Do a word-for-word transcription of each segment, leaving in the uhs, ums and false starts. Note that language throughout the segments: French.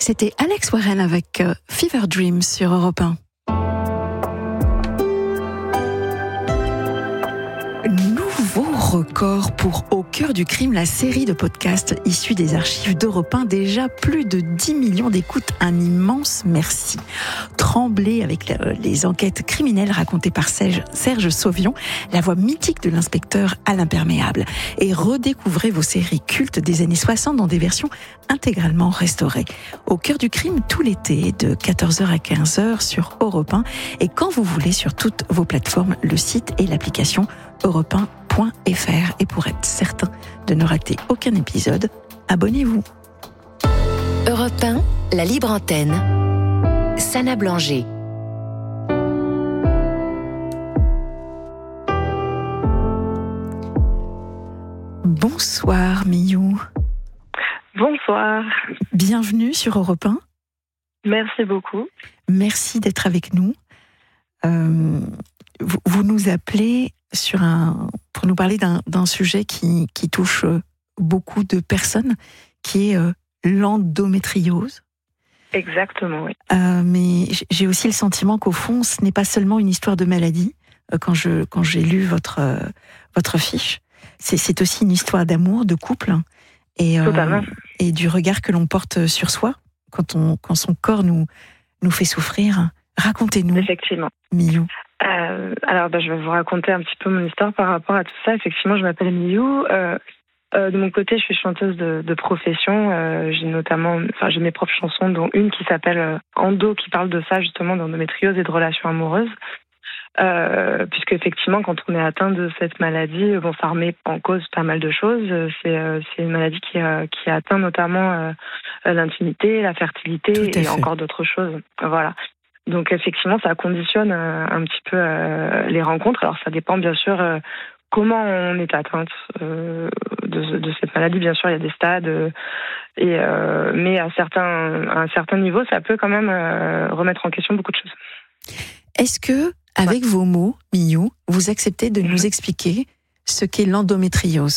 C'était Alex Warren avec euh, Fever Dreams sur Europe un. Nouveau record pour Au cœur du crime, la série de podcasts issue des archives d'Europe un. Déjà plus de dix millions d'écoutes, un immense merci. Tremblez avec les enquêtes criminelles racontées par Serge, Serge Sauvion, la voix mythique de l'inspecteur à l'imperméable. Et redécouvrez vos séries cultes des années soixante dans des versions intégralement restaurées. Au cœur du crime, tout l'été, de quatorze heures à quinze heures sur Europe un. Et quand vous voulez, sur toutes vos plateformes, le site et l'application europe un point f r. Et pour être certain de ne rater aucun épisode, abonnez-vous. Europe un, la libre antenne. Sana Blanger. Bonsoir Miou. Bonsoir. Bienvenue sur Europe un. Merci beaucoup. Merci d'être avec nous. Euh, vous, vous nous appelez sur un, pour nous parler d'un, d'un sujet qui, qui touche beaucoup de personnes, qui est euh, l'endométriose. Exactement, oui. Euh, mais j'ai aussi le sentiment qu'au fond, ce n'est pas seulement une histoire de maladie. Euh, quand, je, quand j'ai lu votre, euh, votre fiche, c'est, c'est aussi une histoire d'amour, de couple, et, euh, et du regard que l'on porte sur soi quand, on, quand son corps nous, nous fait souffrir. Racontez-nous. Effectivement. Milou. Euh, alors, bah, je vais vous raconter un petit peu mon histoire par rapport à tout ça. Effectivement, je m'appelle Milou. Euh, euh, de mon côté, je suis chanteuse de, de profession. Euh, j'ai notamment, enfin, j'ai mes propres chansons, dont une qui s'appelle euh, Endo, qui parle de ça, justement, d'endométriose et de relations amoureuses. Euh, puisque effectivement, quand on est atteint de cette maladie, bon, ça remet en cause pas mal de choses. C'est, euh, c'est une maladie qui, euh, qui atteint notamment euh, l'intimité, la fertilité et encore d'autres choses. Voilà. Donc effectivement, ça conditionne euh, un petit peu euh, les rencontres. Alors ça dépend bien sûr euh, comment on est atteinte euh, de, de cette maladie. Bien sûr, il y a des stades, euh, et, euh, mais à, certains, à un certain niveau, ça peut quand même euh, remettre en question beaucoup de choses. Est-ce que, avec ouais. vos mots, Miou, vous acceptez de nous expliquer ce qu'est l'endométriose ?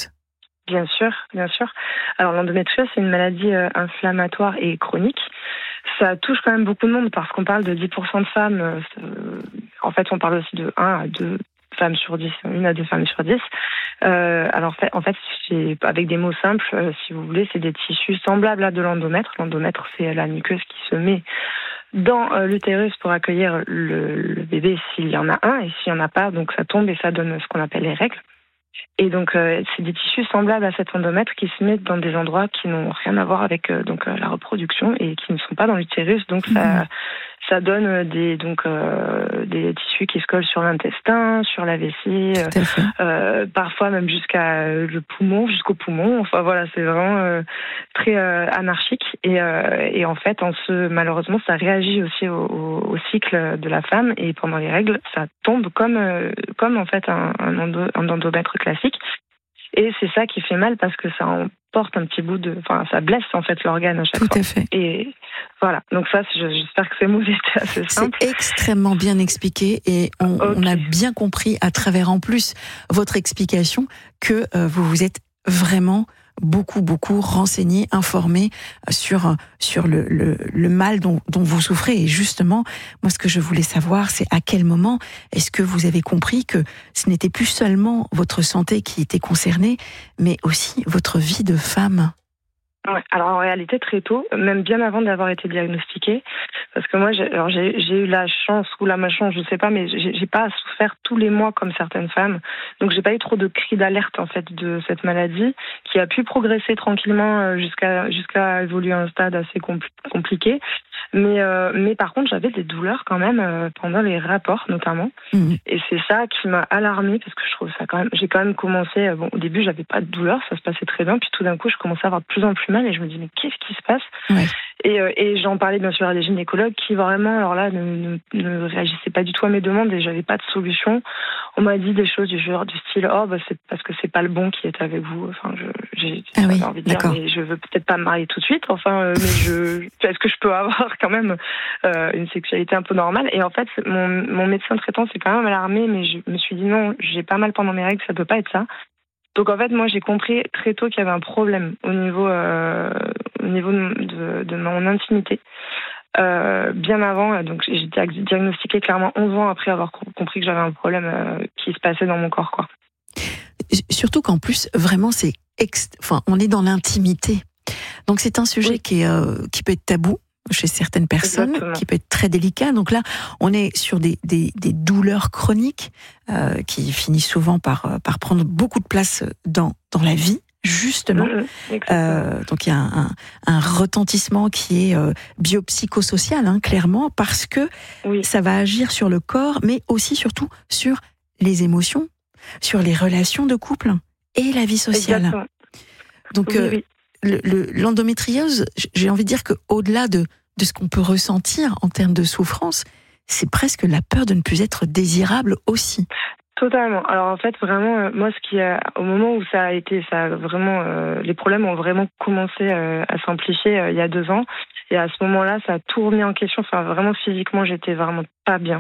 Bien sûr, bien sûr. Alors l'endométriose, c'est une maladie euh, inflammatoire et chronique. Ça touche quand même beaucoup de monde parce qu'on parle de dix pour cent de femmes. Euh, en fait, on parle aussi de un à deux femmes sur dix, une à deux femmes sur dix. Euh, alors, en fait, c'est, avec des mots simples, euh, si vous voulez, c'est des tissus semblables à de l'endomètre. L'endomètre, c'est la muqueuse qui se met dans euh, l'utérus pour accueillir le, le bébé s'il y en a un, et s'il n'y en a pas, donc ça tombe et ça donne ce qu'on appelle les règles. Et donc, euh, c'est des tissus semblables à cet endomètre qui se mettent dans des endroits qui n'ont rien à voir avec euh, donc euh, la reproduction et qui ne sont pas dans l'utérus. Donc, mmh. ça, ça donne des donc euh, des tissus qui se collent sur l'intestin, sur la vessie, euh, euh, parfois même jusqu'à le poumon, jusqu'au poumon. Enfin voilà, c'est vraiment euh, très euh, anarchique. Et, euh, et en fait, en ce, malheureusement, ça réagit aussi au, au, au cycle de la femme. Et pendant les règles, ça tombe comme euh, comme en fait un, un, endo, un endomètre classique. Et c'est ça qui fait mal parce que ça emporte un petit bout de... Enfin, ça blesse en fait l'organe à chaque Tout fois. À fait. Et voilà, donc ça, j'espère que ces mots étaient assez simples. C'est extrêmement bien expliqué et on, okay. on a bien compris à travers en plus votre explication que euh, vous vous êtes vraiment beaucoup, beaucoup renseigné, informé sur, sur le, le, le mal dont, dont vous souffrez. Et justement, moi, ce que je voulais savoir, c'est à quel moment est-ce que vous avez compris que ce n'était plus seulement votre santé qui était concernée, mais aussi votre vie de femme? Ouais, alors en réalité très tôt, même bien avant d'avoir été diagnostiquée, parce que moi j'ai, alors j'ai, j'ai eu la chance ou la malchance, je sais pas, mais j'ai, j'ai pas souffert tous les mois comme certaines femmes, donc j'ai pas eu trop de cris d'alerte en fait de cette maladie qui a pu progresser tranquillement jusqu'à jusqu'à évoluer à un stade assez compl- compliqué. Mais, euh, mais par contre, j'avais des douleurs quand même euh, pendant les rapports, notamment. Mmh. Et c'est ça qui m'a alarmée, parce que je trouve ça quand même... J'ai quand même commencé... Euh, bon, au début, j'avais pas de douleurs, ça se passait très bien. Puis tout d'un coup, je commençais à avoir de plus en plus mal. Et je me dis, mais qu'est-ce qui se passe ? Ouais. Et, euh, et j'en parlais bien sûr à des gynécologues qui vraiment, alors là, ne, ne, ne réagissaient pas du tout à mes demandes et j'avais pas de solution. On m'a dit des choses du genre, du style, oh, bah, c'est parce que c'est pas le bon qui est avec vous. Enfin, je, j'ai, ah oui, envie de dire, mais je veux peut-être pas me marier tout de suite. Enfin, euh, mais je, est-ce que je peux avoir quand même euh, une sexualité un peu normale? Et en fait, mon, mon médecin traitant s'est quand même alarmé, mais je me suis dit non, j'ai pas mal pendant mes règles, ça peut pas être ça. Donc en fait, moi j'ai compris très tôt qu'il y avait un problème au niveau, euh, au niveau de, de de mon intimité. Euh, bien avant, donc j'ai été diagnostiquée clairement onze ans après avoir compris que j'avais un problème euh, qui se passait dans mon corps, quoi. Surtout qu'en plus, vraiment, c'est ex... enfin, on est dans l'intimité. Donc c'est un sujet oui. qui, est, euh, qui peut être tabou chez certaines personnes, Exactement. Qui peut être très délicat. Donc là, on est sur des, des, des douleurs chroniques euh, qui finissent souvent par, par prendre beaucoup de place dans, dans la vie. Justement, mmh, euh, donc il y a un, un, un retentissement qui est euh, biopsychosocial, hein, clairement, parce que oui. ça va agir sur le corps, mais aussi surtout sur les émotions, sur les relations de couple et la vie sociale. Exactement. Donc oui, euh, oui. Le, le, l'endométriose, j'ai envie de dire qu'au-delà de, de ce qu'on peut ressentir en termes de souffrance, c'est presque la peur de ne plus être désirable aussi. Totalement. Alors en fait, vraiment, euh, moi, ce qui a, au moment où ça a été, ça a vraiment, euh, les problèmes ont vraiment commencé euh, à s'amplifier euh, il y a deux ans. Et à ce moment-là, ça a tout remis en question. Enfin, vraiment physiquement, j'étais vraiment pas bien.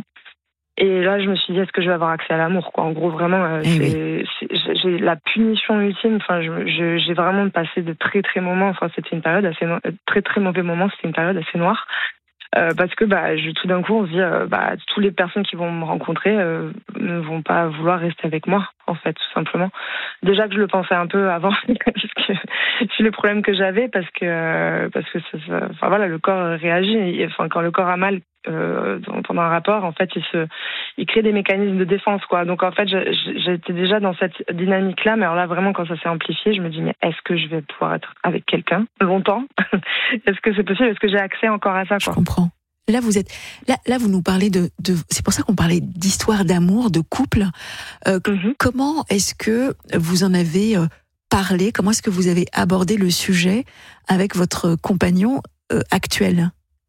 Et là, je me suis dit, est-ce que je vais avoir accès à l'amour, quoi. En gros, vraiment, euh, c'est, oui. c'est, j'ai la punition ultime. Enfin, je, je, j'ai vraiment passé de très très moments. Enfin, c'était une période assez no... très très mauvais moments. C'était une période assez noire. Euh, parce que bah, je, tout d'un coup, on se dit, euh, bah, toutes les personnes qui vont me rencontrer euh, ne vont pas vouloir rester avec moi, en fait, tout simplement. Déjà que je le pensais un peu avant, parce que c'est le problème que j'avais, parce que euh, parce que ça, ça, enfin voilà, le corps réagit. Et, enfin, quand le corps a mal euh, pendant un rapport, en fait, il se, il crée des mécanismes de défense, quoi. Donc en fait, j'étais déjà dans cette dynamique-là, mais alors là, vraiment, quand ça s'est amplifié, je me dis, mais est-ce que je vais pouvoir être avec quelqu'un longtemps? Est-ce que c'est possible? Est-ce que j'ai accès encore à ça, quoi? Je comprends. Là, vous êtes, là, là, vous nous parlez de, de, c'est pour ça qu'on parlait d'histoire d'amour, de couple. Euh, mm-hmm. Comment est-ce que vous en avez euh, parlé? Comment est-ce que vous avez abordé le sujet avec votre compagnon euh, actuel?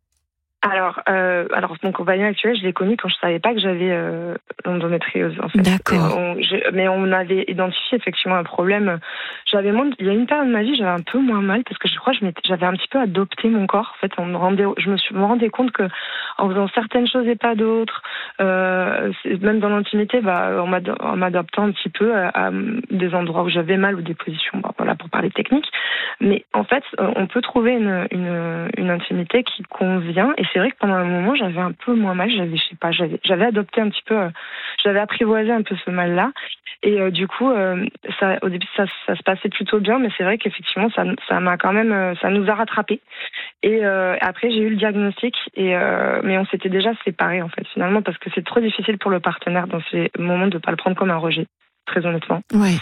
Alors, euh, alors mon compagnon actuel, je l'ai connu quand je savais pas que j'avais euh, l'endométriose. En fait. D'accord. On, mais on avait identifié effectivement un problème. J'avais moins, il y a une période de ma vie, j'avais un peu moins mal parce que je crois que je j'avais un petit peu adopté mon corps. En fait, on me rendait, je me suis, me rendais compte que en faisant certaines choses et pas d'autres, euh, même dans l'intimité, bah, en m'adaptant un petit peu à, à des endroits où j'avais mal ou des positions, bah, voilà, pour parler technique. Mais en fait, on peut trouver une, une, une intimité qui convient. Et c'est vrai que pendant un moment, j'avais un peu moins mal. J'avais, je sais pas, j'avais, j'avais adopté un petit peu, euh, j'avais apprivoisé un peu ce mal-là. Et euh, du coup, euh, ça, au début, ça, ça se passait plutôt bien, mais c'est vrai qu'effectivement, ça, ça m'a quand même, euh, ça nous a rattrapés. Et euh, après, j'ai eu le diagnostic, et euh, mais on s'était déjà séparés en fait, finalement, parce que c'est trop difficile pour le partenaire dans ces moments de pas le prendre comme un rejet, très honnêtement. Ouais.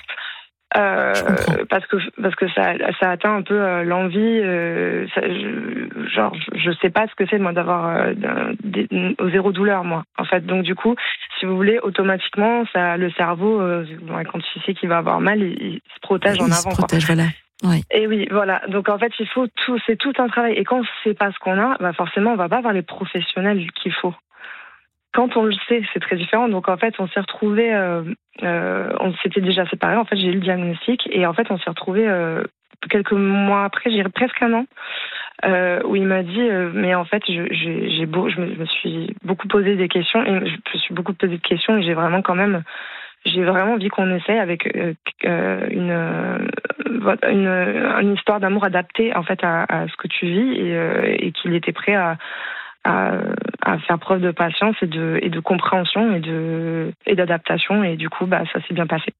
Euh, parce que parce que ça ça atteint un peu euh, l'envie euh, ça, je, genre je sais pas ce que c'est moi d'avoir euh, des, au zéro douleur moi en fait, donc du coup si vous voulez automatiquement ça le cerveau euh, quand il sait qu'il va avoir mal il, il se protège il en avant se protège quoi. Voilà. Oui. Et oui, voilà. Donc en fait, il faut tout, c'est tout un travail. Et quand on sait pas ce qu'on a, bah forcément, on va pas avoir les professionnels qu'il faut. Quand on le sait, c'est très différent. Donc en fait, on s'est retrouvés, euh, euh, on s'était déjà séparés. En fait, j'ai eu le diagnostic et en fait, on s'est retrouvés euh, quelques mois après, j'ai presque un an, euh, où il m'a dit, euh, mais en fait, je, j'ai, j'ai beau, je me, je me suis beaucoup posé des questions et je me suis beaucoup posé de questions et j'ai vraiment quand même. J'ai vraiment envie qu'on essaye avec euh, une, euh, une, une histoire d'amour adaptée en fait à, à ce que tu vis et, euh, et qu'il était prêt à, à, à faire preuve de patience et de, et de compréhension et, de, et d'adaptation. Et du coup, bah, ça s'est bien passé.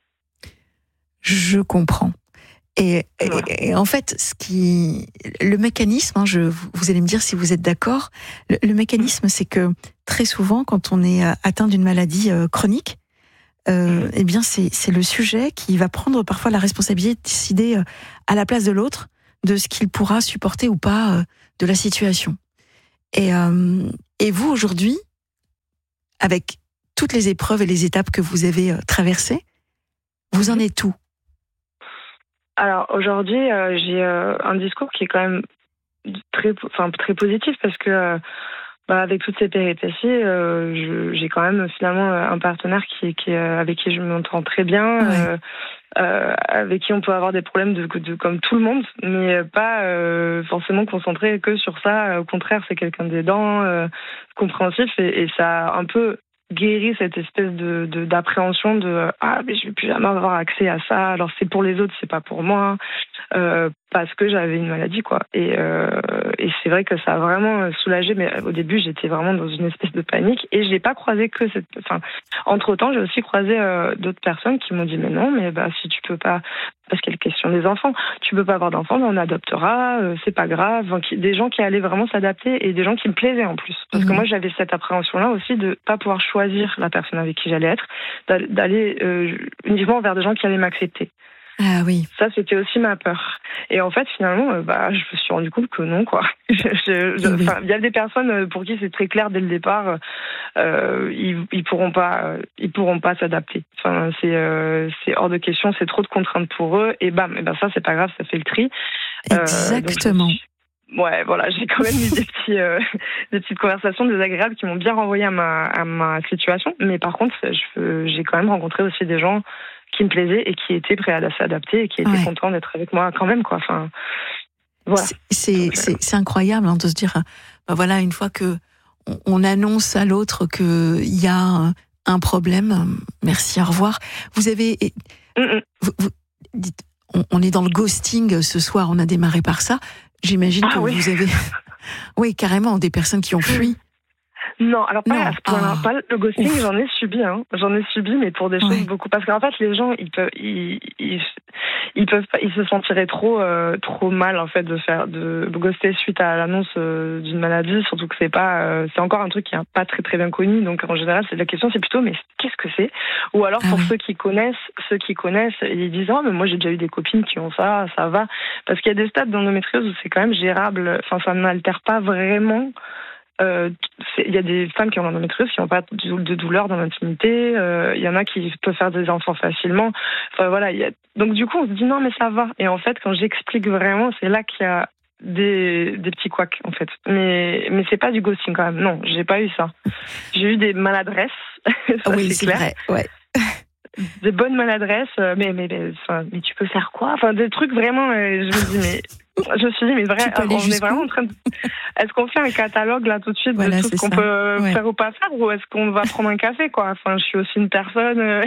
Je comprends. Et, voilà. et, et en fait, ce qui, le mécanisme, hein, je, vous allez me dire si vous êtes d'accord, le, le mécanisme, c'est que très souvent, quand on est atteint d'une maladie euh, chronique, Euh, eh bien, c'est, c'est le sujet qui va prendre parfois la responsabilité de décider euh, à la place de l'autre de ce qu'il pourra supporter ou pas euh, de la situation. Et, euh, et vous, aujourd'hui, avec toutes les épreuves et les étapes que vous avez euh, traversées, vous en êtes où ? Alors, aujourd'hui, euh, j'ai euh, un discours qui est quand même très, enfin, très positif parce que euh, Bah, avec toutes ces péripéties, euh, je, j'ai quand même finalement un partenaire qui, qui, avec qui je m'entends très bien, ouais. euh, euh, avec qui on peut avoir des problèmes de, de, comme tout le monde, mais pas euh, forcément concentré que sur ça. Au contraire, c'est quelqu'un d'aidant, euh, compréhensif, et, et ça a un peu guéri cette espèce de, de d'appréhension de ah mais je vais plus jamais avoir accès à ça. Alors c'est pour les autres, c'est pas pour moi. Euh, parce que j'avais une maladie, quoi. Et, euh, et c'est vrai que ça a vraiment soulagé, mais au début, j'étais vraiment dans une espèce de panique, et je n'ai pas croisé que cette... Enfin, entre-temps, j'ai aussi croisé euh, d'autres personnes qui m'ont dit, mais non, mais bah, si tu peux pas... Parce qu'il y a la question des enfants. Tu peux pas avoir d'enfants, mais on adoptera, euh, c'est pas grave. Enfin, qui, des gens qui allaient vraiment s'adapter, et des gens qui me plaisaient en plus. Parce mmh. que moi, j'avais cette appréhension-là aussi de pas pouvoir choisir la personne avec qui j'allais être, d'aller euh, uniquement vers des gens qui allaient m'accepter. Ah oui. Ça, c'était aussi ma peur. Et en fait, finalement, euh, bah, je me suis rendu compte que non, quoi. je, je, je, oui. Il y a des personnes pour qui c'est très clair dès le départ, euh, ils, ils pourront pas, euh, ils pourront pas s'adapter. Enfin, c'est, euh, c'est hors de question, c'est trop de contraintes pour eux. Et bam, et ben ça, c'est pas grave, ça fait le tri. Exactement. Euh, Ouais, voilà, j'ai quand même eu des petits, euh, des petites conversations désagréables qui m'ont bien renvoyé à ma, à ma situation. Mais par contre, je, j'ai quand même rencontré aussi des gens qui me plaisaient et qui étaient prêts à s'adapter et qui étaient ouais. contents d'être avec moi quand même, quoi. Enfin, voilà. C'est, c'est, Donc, c'est, c'est incroyable hein, de se dire, ben voilà, une fois que on, on annonce à l'autre qu'il y a un, un problème, merci, au revoir. Vous avez, vous, vous dites, on, on est dans le ghosting ce soir. On a démarré par ça. J'imagine ah, que oui. vous avez, oui, carrément, des personnes qui ont fui. Non, alors pas non. à ce point-là. Ah. Pas le ghosting, Ouf. j'en ai subi, hein. J'en ai subi, mais pour des choses ouais. beaucoup. Parce qu'en fait, les gens, ils peuvent, ils, ils, ils peuvent pas, ils se sentiraient trop, euh, trop mal en fait de faire, de ghoster suite à l'annonce euh, d'une maladie. Surtout que c'est pas, euh, c'est encore un truc qui est pas très très bien connu. Donc en général, c'est la question, c'est plutôt, mais qu'est-ce que c'est? Ou alors ah pour oui. ceux qui connaissent, ceux qui connaissent, ils disent ah oh, mais moi j'ai déjà eu des copines qui ont ça, ça va. Parce qu'il y a des stades d'endométriose où c'est quand même gérable. Enfin, ça n'altère pas vraiment. Il euh, y a des femmes qui ont l'endométriose qui n'ont pas de douleur dans l'intimité. Il euh, y en a qui peuvent faire des enfants facilement. Enfin voilà. Y a... Donc du coup, on se dit non, mais ça va. Et en fait, quand j'explique vraiment, c'est là qu'il y a des, des petits couacs en fait. Mais mais c'est pas du ghosting quand même. Non, j'ai pas eu ça. J'ai eu des maladresses. ça, oui, c'est, c'est clair. vrai. Ouais. Des bonnes maladresses. Mais mais mais, enfin, mais tu peux faire quoi? Enfin des trucs vraiment. Euh, je me dis mais. Je me suis dit, mais vrai, on est vraiment en train de... Est-ce qu'on fait un catalogue, là, tout de suite, voilà, de tout ce qu'on ça. peut ouais. faire ou pas faire, ou est-ce qu'on va prendre un café, quoi? Enfin, je suis aussi une personne... Euh...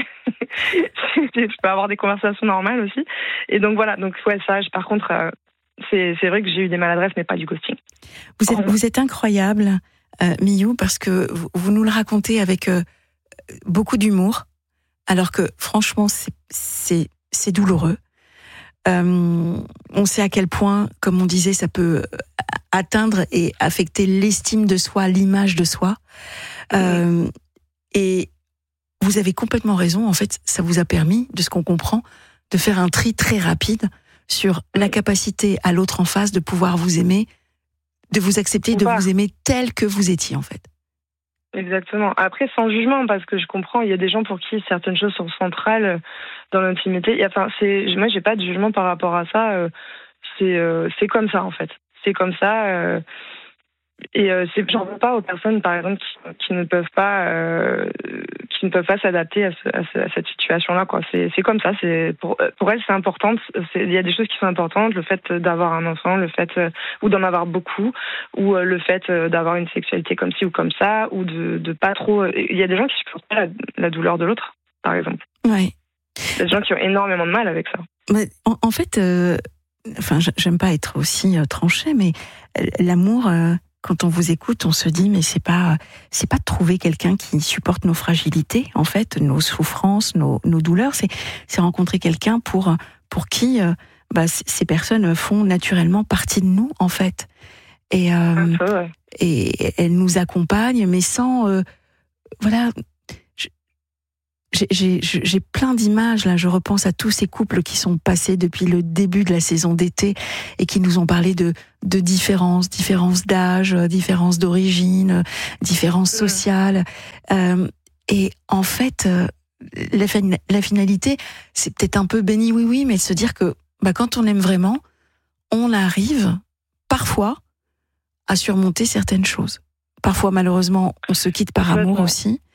je peux avoir des conversations normales aussi. Et donc, voilà. Donc, ouais, ça, par contre, euh, c'est, c'est vrai que j'ai eu des maladresses, mais pas du ghosting. Vous êtes, vous êtes incroyable, euh, Miou, parce que vous, vous nous le racontez avec euh, beaucoup d'humour, alors que, franchement, c'est, c'est, c'est douloureux. Euh, on sait à quel point, comme on disait, ça peut atteindre et affecter l'estime de soi, l'image de soi. Euh, et vous avez complètement raison. En fait, ça vous a permis, de ce qu'on comprend, de faire un tri très rapide sur la capacité à l'autre en face de pouvoir vous aimer, de vous accepter, de vous aimer tel que vous étiez, en fait. Exactement. Après, sans jugement, parce que je comprends, il y a des gens pour qui certaines choses sont centrales dans l'intimité. Enfin, c'est, moi, j'ai pas de jugement par rapport à ça. C'est, euh, c'est comme ça, en fait. C'est comme ça. Euh, et euh, c'est, j'en veux pas aux personnes, par exemple, qui, qui ne peuvent pas, euh, qui ne peuvent pas s'adapter à, ce, à, ce, à cette situation-là, quoi. C'est, c'est comme ça. C'est pour, pour elles, c'est important. Il y a des choses qui sont importantes. Le fait d'avoir un enfant, le fait euh, ou d'en avoir beaucoup, ou euh, le fait euh, d'avoir une sexualité comme ci ou comme ça, ou de, de pas trop. Il y a des gens qui supportent pas la, la douleur de l'autre, par exemple. Ouais. Il y a des gens qui ont énormément de mal avec ça. Mais en, en fait, euh, enfin, j'aime pas être aussi euh, tranchée, mais l'amour. Euh... Quand on vous écoute, on se dit mais c'est pas c'est pas de trouver quelqu'un qui supporte nos fragilités, en fait, nos souffrances, nos, nos douleurs. C'est c'est rencontrer quelqu'un pour pour qui euh, bah, c- ces personnes font naturellement partie de nous, en fait. Et euh, ah, ouais. et elles nous accompagnent, mais sans euh, voilà. J'ai, j'ai, j'ai plein d'images, là, je repense à tous ces couples qui sont passés depuis le début de la saison d'été et qui nous ont parlé de, de différences, différences d'âge, différences d'origine, différences sociales. Euh, et en fait, euh, la, la finalité, c'est peut-être un peu béni oui oui, mais de se dire que bah, quand on aime vraiment, on arrive parfois à surmonter certaines choses. Parfois, malheureusement, on se quitte par amour aussi.